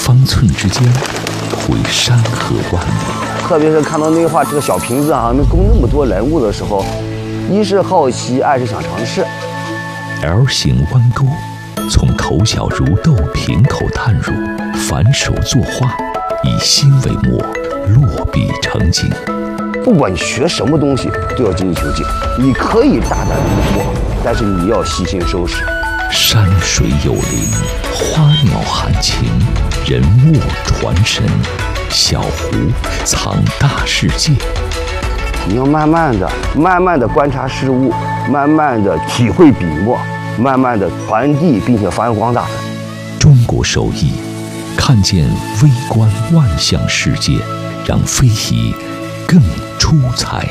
方寸之间，绘山河万里。 特别是看到那画这个小瓶子啊，能供那么多人物的时候，一是好奇，二是想尝试。 L 型弯钩，从口小如豆，瓶口探入，反手作画，以心为墨，落笔成景。 不管你学什么东西，都要精益求精。你可以大胆地做，但是你要细心收拾。 山水有灵，花鸟含情，人物传神，小湖藏大世界。 你要慢慢的观察事物，慢慢的体会笔墨，慢慢的传递并且发扬光大。 中国手艺，看见微观万象世界，让非遗更出彩。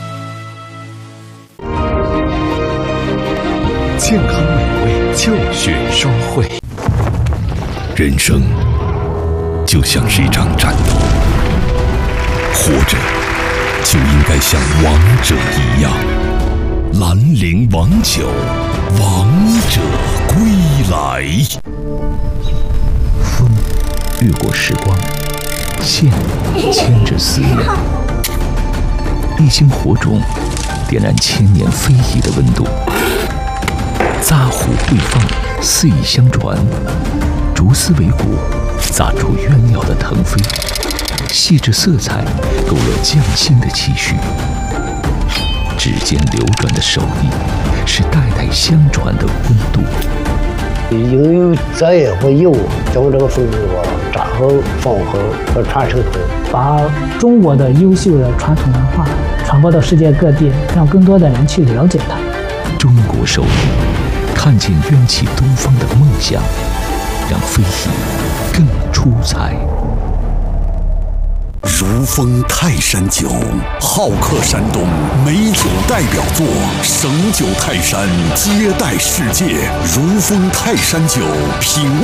健康美味就选双汇。人生就像是一场战斗，活着就应该像王者一样。兰陵王酒，王者归来。 风掠过时光，线牵着思念，一星火种点燃千年非遗的温度。扎虎会放，肆意相传，竹丝为骨，砸出鸳鸯的腾飞。细致色彩勾勒匠心的期许，指尖流转的手艺是代代相传的温度。 应有责任和义务将这个风俗扎好、放好和传承好， 把中国的优秀的传统文化传播到世界各地，让更多的人去了解它。 中国手艺，看见缘起东方的梦想，让非遗更出彩。 如风泰山酒，好客山东美酒代表作，省酒泰山接待世界。如风泰山酒，品味